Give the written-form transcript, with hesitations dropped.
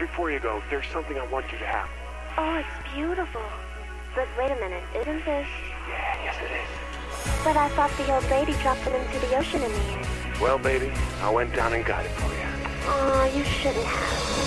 before you go, there's something I want you to have. Oh, it's beautiful. But wait a minute, isn't this... Yeah, yes it is. But I thought the old lady dropped it into the ocean in the end. Well, baby, I went down and got it for you. Oh, you shouldn't have.